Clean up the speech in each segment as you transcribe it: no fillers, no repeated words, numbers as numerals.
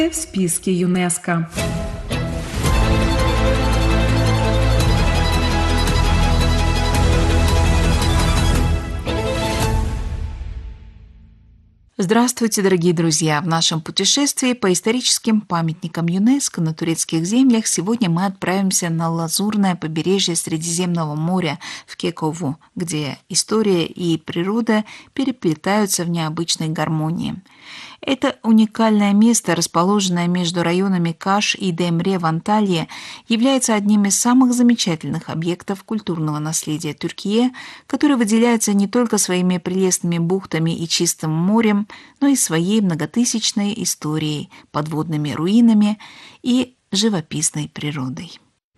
в списке ЮНЕСКО. Здравствуйте, дорогие друзья! В нашем путешествии по историческим памятникам ЮНЕСКО на турецких землях сегодня мы отправимся на лазурное побережье Средиземного моря в Кекову, где история и природа переплетаются в необычной гармонии. Это уникальное место, расположенное между районами Каш и Демре в Анталии, является одним из самых замечательных объектов культурного наследия Türkiye, который выделяется не только своими прелестными бухтами и чистым морем, но и своей многотысячной историей, подводными руинами и живописной природой.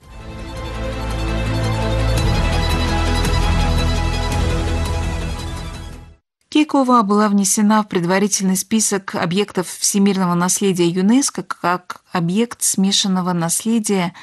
Кекова была внесена в предварительный список объектов всемирного наследия ЮНЕСКО как объект смешанного наследия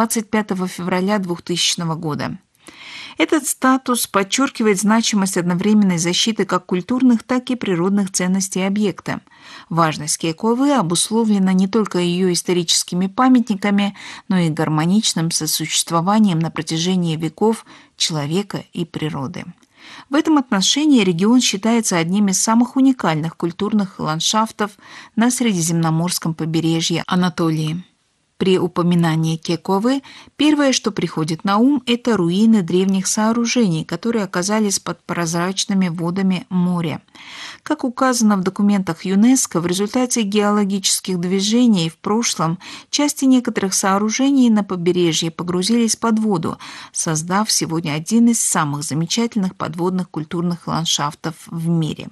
25 февраля 2000 года. Этот статус подчеркивает значимость одновременной защиты как культурных, так и природных ценностей объекта. Важность Кековы обусловлена не только ее историческими памятниками, но и гармоничным сосуществованием на протяжении веков человека и природы. В этом отношении регион считается одним из самых уникальных культурных ландшафтов на Средиземноморском побережье Анатолии. При упоминании Кековы первое, что приходит на ум, это руины древних сооружений, которые оказались под прозрачными водами моря. Как указано в документах ЮНЕСКО, в результате геологических движений в прошлом части некоторых сооружений на побережье погрузились под воду, создав сегодня один из самых замечательных подводных культурных ландшафтов в мире.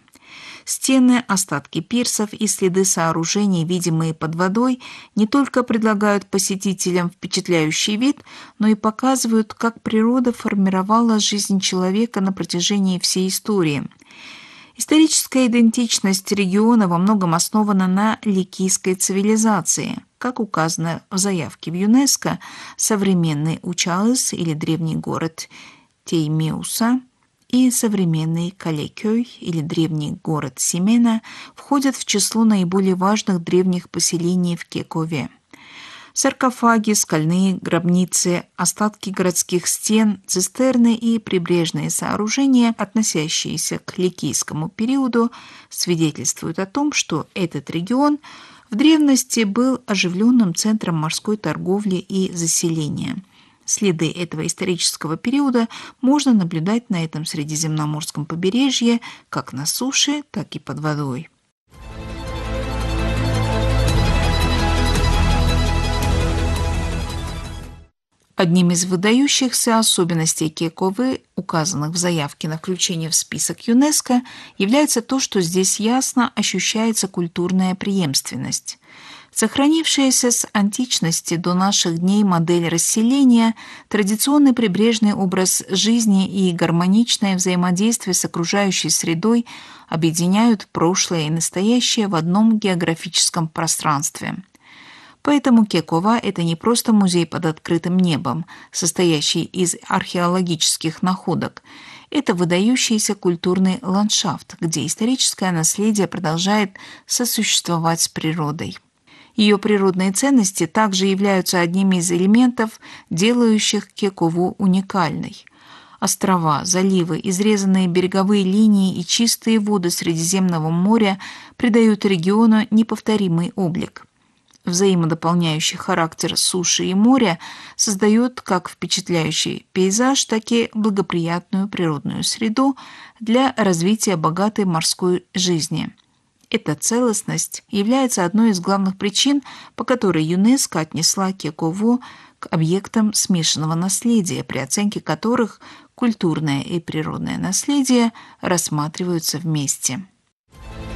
Стены, остатки пирсов и следы сооружений, видимые под водой, не только предлагают посетителям впечатляющий вид, но и показывают, как природа формировала жизнь человека на протяжении всей истории. Историческая идентичность региона во многом основана на ликийской цивилизации. Как указано в заявке в ЮНЕСКО, современный Учаыс или древний город Теймеуса и современный Калекёй или древний город Семена входят в число наиболее важных древних поселений в Кекове. Саркофаги, скальные гробницы, остатки городских стен, цистерны и прибрежные сооружения, относящиеся к ликийскому периоду, свидетельствуют о том, что этот регион в древности был оживленным центром морской торговли и заселения. Следы этого исторического периода можно наблюдать на этом Средиземноморском побережье как на суше, так и под водой. Одним из выдающихся особенностей Кековы, указанных в заявке на включение в список ЮНЕСКО, является то, что здесь ясно ощущается культурная преемственность. Сохранившаяся с античности до наших дней модель расселения, традиционный прибрежный образ жизни и гармоничное взаимодействие с окружающей средой объединяют прошлое и настоящее в одном географическом пространстве. Поэтому Кекова – это не просто музей под открытым небом, состоящий из археологических находок. Это выдающийся культурный ландшафт, где историческое наследие продолжает сосуществовать с природой. Ее природные ценности также являются одними из элементов, делающих Кекову уникальной. Острова, заливы, изрезанные береговые линии и чистые воды Средиземного моря придают региону неповторимый облик. Взаимодополняющий характер суши и моря создает как впечатляющий пейзаж, так и благоприятную природную среду для развития богатой морской жизни. Эта целостность является одной из главных причин, по которой ЮНЕСКО отнесла Кекову к объектам смешанного наследия, при оценке которых культурное и природное наследие рассматриваются вместе.